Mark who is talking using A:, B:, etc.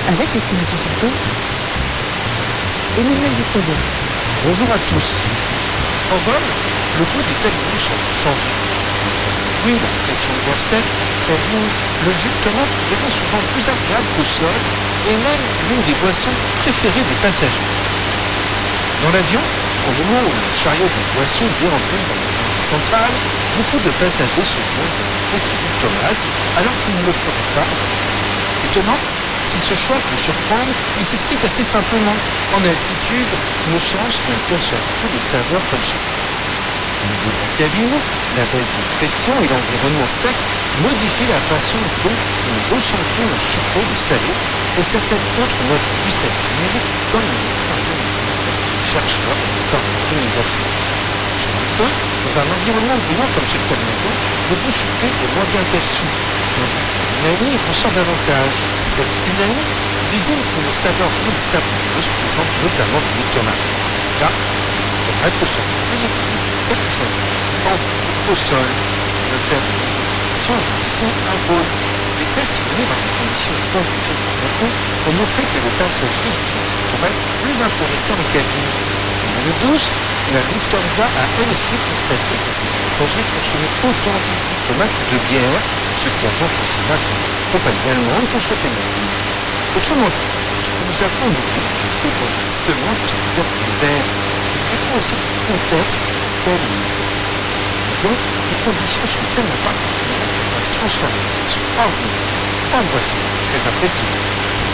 A: avec Destination Santé, Emmanuel Ducrozet.
B: Bonjour à tous. En vol, le goût des aliments sont changés. Oui, la pression de l'air sec, le jus de tomate devient souvent plus agréable qu'au sol et même l'une des boissons préférées des passagers. Dans l'avion, au moment où le chariot de boissons déambule dans la gare centrale, beaucoup de passagers se demandent de du jus de tomate alors qu'ils ne le feraient pas. Étonnant, si ce choix peut surprendre, il s'explique assez simplement. En altitude, nos sens ne perçoivent plus les saveurs comme ça. Au niveau de la cabine, la baisse de pression et l'environnement sec modifient la façon dont nous ressentons le sucré, le salé et certaines autres notes gustatives comme le chercheurs dans l'université. Sur un peu, dans un environnement brûlant comme celui de l'avion, le goût sucré est moins bien perçu. L'unanie ressort davantage. Cette unanie désigne que les saveurs plus sablonneuses présentent notamment du tomate. Là, les tomates sont plus équilibrées, plus importantes au sol. Le fait de l'utilisation joue aussi un rôle. Les tests menés dans des conditions conduisées par l'avion ont montré que les passagers jugeaient les tomates plus intéressants en cabine. En 2012, la Lufthansa a elle aussi constaté que ses passagers consommaient autant de jus de tomate que de bière, ce qui a renforcé l'attente de la compagnie allemande pour ce phénomène. Autrement dit, ce que nous avons noté dépend seulement de cette période d'hiver, mais dépend aussi du contexte dans lequel donc, les conditions sont tellement particulières qu'elles peuvent transformer ce ordinaire en boisson très appréciée.